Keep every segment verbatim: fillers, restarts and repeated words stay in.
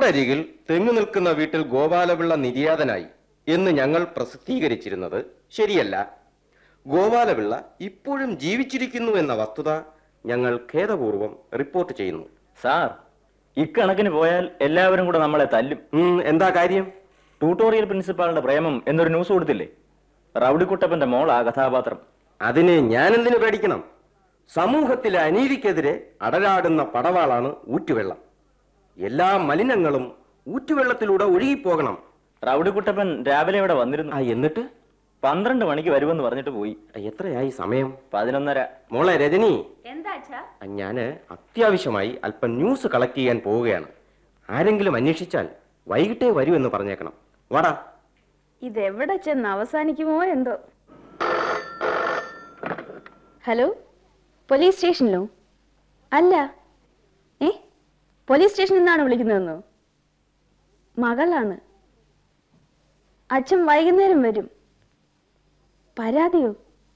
റോഡരികിൽ തെങ്ങു നിൽക്കുന്ന വീട്ടിൽ ഗോപാലപിള്ള നിര്യാതനായി എന്ന് ഞങ്ങൾ പ്രസിദ്ധീകരിച്ചിരുന്നത് ശരിയല്ല. ഗോപാലപിള്ള ഇപ്പോഴും ജീവിച്ചിരിക്കുന്നു എന്ന വസ്തുത ഞങ്ങൾ ഖേദപൂർവം റിപ്പോർട്ട് ചെയ്യുന്നു. സാർ, ഇക്കണക്കിന് പോയാൽ എല്ലാവരും കൂടെ നമ്മളെ തല്ലും. എന്താ കാര്യം? ട്യൂട്ടോറിയൽ പ്രിൻസിപ്പാളിന്റെ പ്രേമം എന്നൊരു ന്യൂസ് കൊടുത്തില്ലേ? റൗഡിക്കുട്ടപ്പന്റെ മോൾ ആ കഥാപാത്രം. അതിന് ഞാൻ എന്തിനു പേടിക്കണം? സമൂഹത്തിലെ അനീതിക്കെതിരെ അടരാടുന്ന പടവാളാണ് ഊറ്റുവെള്ളം. എല്ലാ മലിനങ്ങളും ഊറ്റുവെള്ളത്തിലൂടെ ഒഴുകിപ്പോകണം. റൗഡിക്കുട്ടപ്പൻ രാവിലെ ഇവിടെ വന്നിരുന്നു. എന്നിട്ട് പന്ത്രണ്ട് മണിക്ക് വരുമെന്ന് പറഞ്ഞിട്ട് പോയി. എത്രയായി സമയം? പതിനൊന്നര. മോളെ രജനി, എന്താ ഞാന് അത്യാവശ്യമായി അല്പം ന്യൂസ് കളക്ട് ചെയ്യാൻ പോവുകയാണ്. ആരെങ്കിലും അന്വേഷിച്ചാൽ വൈകിട്ടേ വരൂ എന്ന് പറഞ്ഞേക്കണം. വാടാ. ഇതെവിടെ ചെന്ന് അവസാനിക്കുമോ എന്തോ. Hello, police സ്റ്റേഷനിലോ? അല്ല, ഏ പോലീസ് സ്റ്റേഷനിൽ നിന്നാണ് വിളിക്കുന്നതെന്നോ? മകളാണ്. അച്ഛൻ വൈകുന്നേരം വരും. പരാതിയോ?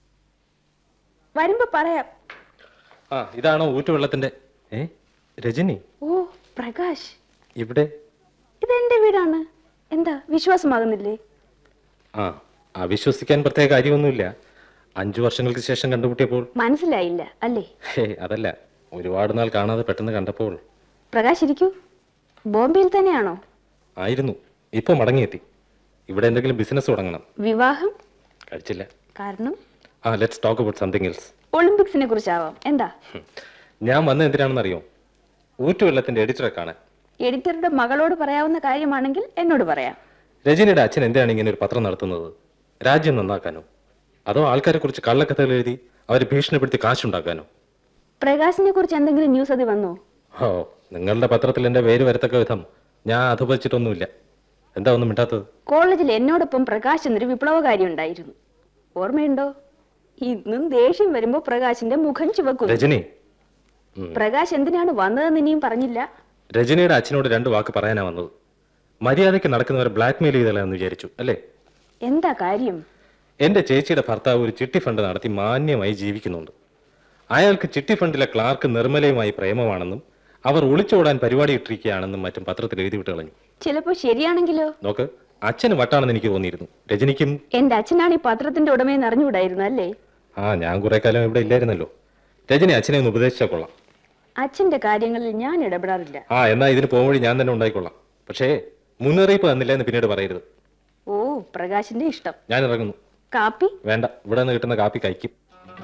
വരുമ്പോ പറയാം. ആ, ഇതാണോ ഊറ്റുവെള്ളത്തിന്റെ? ഏ രജനി? ഓ പ്രകാശ്, ഇവിടെ? ഇതെന്റെ വീടാണ്. എന്താ വിശ്വാസമാകുന്നില്ലേ? ആ, അവിശ്വസിക്കാൻ പ്രത്യേക കാര്യമൊന്നുമില്ല. അഞ്ചു വർഷങ്ങൾക്ക് ശേഷം കണ്ടുമുട്ടിയപ്പോൾ മനസ്സിലായില്ല അല്ലേ? ഹേ, അതല്ല, ഒരുപാട് നാൾ കാണാതെ പെട്ടെന്ന് കണ്ടപ്പോൾ. പ്രകാശ് ഇരിക്കൂ. ബോംബെയിൽ തന്നെയാണോ? ആയിരുന്നു, ഇപ്പൊ മടങ്ങിയെത്തി. ഇവിടെ എന്തെങ്കിലും ബിസിനസ് തുടങ്ങണം. വിവാഹം കഴിച്ചില്ല. കാരണം? ആ, let's talk about something else. ഒളിമ്പിക്സിനെ കുറിച്ചാവാം. എന്താ? ഞാൻ വന്നത് എന്തിനാണെന്ന് അറിയോ? ഊറ്റുവെള്ളത്തിന്റെ എഡിറ്ററെ കാണാൻ. എഡിറ്ററുടെ മകളോട് പറയാവുന്ന കാര്യമാണെങ്കിൽ എന്നോട് പറയാം. രജനിയുടെ അച്ഛൻ എന്തിനാണ് ഇങ്ങനെ ഒരു പത്രം നടത്തുന്നത്? രാജ്യം നന്നാക്കാനോ, അതോ ആൾക്കാരെ കുറിച്ച് കള്ളക്കഥകൾ എഴുതി അവരെ ഭീഷണിപ്പെടുത്തി കാശുണ്ടാക്കാനോ? പ്രകാശിനെ കുറിച്ച് എന്തെങ്കിലും ന്യൂസ് അത് വന്നോ? ഓ, നിങ്ങളുടെ പത്രത്തിൽ എന്റെ പേര് വരത്തക്ക വിധം ഞാൻ അധപതിച്ചിട്ടൊന്നുമില്ല. എന്താ ഒന്നും മിണ്ടാത്തത്? കോളേജിൽ എന്നോടൊപ്പം പ്രകാശ് എന്നൊരു വിപ്ലവകാരി ഉണ്ടായിരുന്നു. ഓർമ്മയുണ്ടോ? ഇന്നും ദേഷ്യം വരുമ്പോ പ്രകാശിന്റെ മുഖം ചുവക്കുന്നു. രജനി, പ്രകാശ് എന്തിനാണ് വന്നതെന്ന് ഇനിയും പറഞ്ഞില്ല. രജനിയുടെ അച്ഛനോട് രണ്ട് വാക്ക് പറയാനാ വന്നത്. മര്യാദയ്ക്ക് നടക്കുന്നവരെ ബ്ലാക്ക് മെയിൽ ചെയ്തല്ലെന്ന് വിചാരിച്ചു അല്ലേ? എന്താ കാര്യം? എന്റെ ചേച്ചിയുടെ ഭർത്താവ് ഒരു ചിട്ടി ഫണ്ട് നടത്തി മാന്യമായി ജീവിക്കുന്നുണ്ട്. അയാൾക്ക് ചിട്ടി ഫണ്ടിലെ ക്ലാർക്ക് നിർമ്മലയുമായി പ്രേമമാണെന്നും അവർ ഒളിച്ചോടാൻ പരിപാടി ഇട്ടിരിക്കുകയാണെന്നും മറ്റും പത്രത്തിൽ എഴുതി വിട്ട് കളഞ്ഞു. ചിലപ്പോ ശരിയാണെങ്കിലോ? നോക്ക്, അച്ഛന് വട്ടാണെന്ന് എനിക്ക് തോന്നിയിരുന്നു. രജനിക്കും? എന്റെ അച്ഛനാണ് ഈ പത്രത്തിന്റെ ഉടമയെന്ന് അറിഞ്ഞുകൂടായിരുന്നു അല്ലേ? ആ, ഞാൻ കുറെ കാലം ഇവിടെ ഇല്ലായിരുന്നല്ലോ. രജനി അച്ഛനെ ഒന്ന് ഉപദേശിച്ചാൽ കൊള്ളാം. അച്ഛന്റെ കാര്യങ്ങളിൽ ഞാൻ ഇടപെടാറില്ല. ആ, എന്നാ ഇതിന് പോകുവഴി ഞാൻ തന്നെ ഉണ്ടായിക്കൊള്ളാം. പക്ഷേ മുന്നറിയിപ്പ് തന്നില്ല എന്ന് പിന്നീട് പറയരുത്. ഓ, പ്രകാശിന്റെ ഇഷ്ടം. ഞാൻ ഇറങ്ങുന്നു. കാപ്പി വേണ്ട, ഇവിടെ നിന്ന് കിട്ടുന്ന കാപ്പി കഴിക്കും.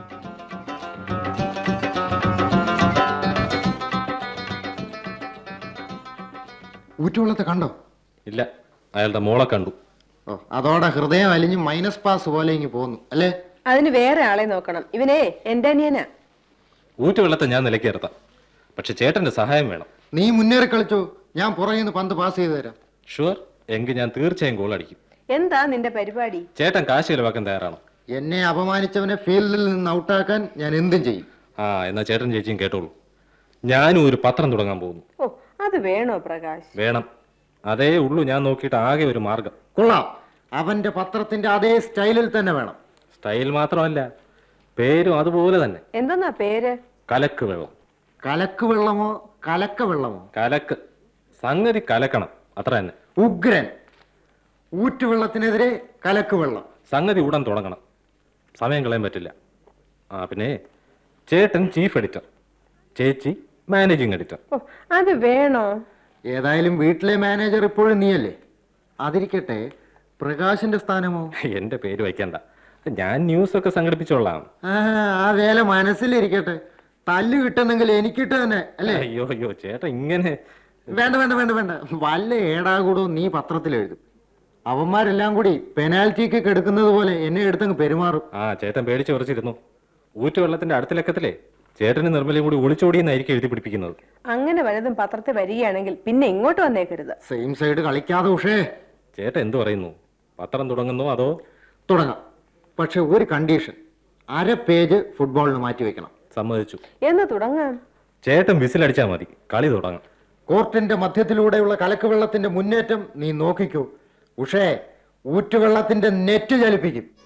ഊറ്റുവെള്ളത്തെ കണ്ടോ? ഇല്ല, അയാളുടെ മോളെ കണ്ടു. ഓ, അതോടെ ഹൃദയം അലിഞ്ഞ് മൈനസ് പാസ് പോലെ ഇങ്ങ് പോന്നു അല്ലേ? അതിന് വേറെ ആളെ നോക്കണം. ഇവനെ എന്റെ അനിയനാ. ഊറ്റുവെള്ളത്തെ ഞാൻ നിലയ്ക്ക് ഇറത്താം, പക്ഷെ ചേട്ടന്റെ സഹായം വേണം. നീ മുന്നേറി കളിച്ചോ, ഞാൻ പുറകിൽ നിന്ന് പന്ത് പാസ് ചെയ്തു തരാം. ഷുവർ, എങ്കിൽ ഞാൻ തീർച്ചയായും ഗോൾ അടിക്കും. എന്താ നിന്റെ പരിപാടി? ചേട്ടൻ കാശ് ചിലവാക്കാൻ തയ്യാറാണോ? എന്നെ അപമാനിച്ചവനെ ഫീൽഡിൽ നിന്ന് ഔട്ടാക്കാൻ ഞാൻ എന്തും ചെയ്യും. ആ, എന്നാ ചേട്ടൻ ചേച്ചിയും കേട്ടോളൂ. ഞാനും ഒരു പത്രം തുടങ്ങാൻ പോകുന്നു. ഓ, അത് വേണോ പ്രകാശ്? വേണം, അതേ ഉള്ളൂ ഞാൻ നോക്കിയിട്ട് ആകെ ഒരു മാർഗം. കൊള്ളാം, അവന്റെ പത്രത്തിന്റെ അതേ സ്റ്റൈലിൽ തന്നെ വേണം. സ്റ്റൈൽ മാത്രമല്ല, പേരും അതുപോലെ തന്നെ. എന്തെന്നാ പേര്? കലക്ക് വെള്ളം. കലക്ക് വെള്ളമോ കലക്ക വെള്ളമോ? കലക്ക്. സംഗതി കലക്കണം, അത്ര തന്നെ. ഉഗ്രൻ. ഊറ്റുവെള്ളത്തിനെതിരെ കലക്ക് വെള്ളം. സംഗതി ഉടൻ തുടങ്ങണം, സമയം കളയാൻ പറ്റില്ല. ആ, പിന്നെ ചേട്ടൻ ചീഫ് എഡിറ്റർ, ചേച്ചി മാനേജിങ് എഡിറ്റർ. ഓ, അത് വേണോ? ഏതായാലും വീട്ടിലെ മാനേജർ ഇപ്പോഴും നീയല്ലേ. അതിരിക്കട്ടെ, പ്രകാശിന്റെ സ്ഥാനമോ? എന്റെ പേര് വയ്ക്കണ്ട, ഞാൻ ന്യൂസ് ഒക്കെ സംഘടിപ്പിച്ചോളാം. ആ, ആ വേല മനസ്സിലിരിക്കട്ടെ. തല്ല് കിട്ടുന്നെങ്കിൽ എനിക്കിട്ട് തന്നെ അല്ലേ? അയ്യോ അയ്യോ ചേട്ടാ, ഇങ്ങനെ വേണ്ട വേണ്ട വേണ്ട വേണ്ട വല്ല ഏടാകൂടോ നീ പത്രത്തിൽ എഴുതും. അവന്മാരെല്ലാം കൂടി പെനാൽറ്റിക്ക് കെടുക്കുന്നത് പോലെ എന്നെ എടുത്തങ്ങ് പെരുമാറും. ആ, ചേട്ടൻ പേടിച്ച് ഉറച്ചിരുന്നു. ഊറ്റുവെള്ളത്തിന്റെ അടുത്ത ലക്കത്തിലെ ചേട്ടന് നിർമ്മലയും കൂടി ഒളിച്ചോടിയെന്നായിരിക്കും എഴുതി പിടിപ്പിക്കുന്നത്. അങ്ങനെ വലുതും പത്രത്തിൽ വരികയാണെങ്കിൽ പിന്നെ ഇങ്ങോട്ട് വന്നേക്കരുത്. Same side കളിക്കാതെ ഉഷേ. ചേട്ടൻ എന്തു പറയുന്നു? പത്രം തുടങ്ങുന്നോ അതോ? തുടങ്ങാം, പക്ഷെ ഒരു കണ്ടീഷൻ, അര പേജ് ഫുട്ബോളിന് മാറ്റി വെക്കണം. സമ്മതിച്ചു. എന്ന് തുടങ്ങാം. ചേട്ടൻ വിസിലടിച്ചാ മതി, കളി തുടങ്ങാം. കോർട്ടിന്റെ മധ്യത്തിലൂടെയുള്ള കലക്ക് വെള്ളത്തിന്റെ മുന്നേറ്റം നീ നോക്കിക്കൂ. ഉഷേ, ഊറ്റുവെള്ളത്തിന്റെ നെറ്റ് ചലിപ്പിക്കും.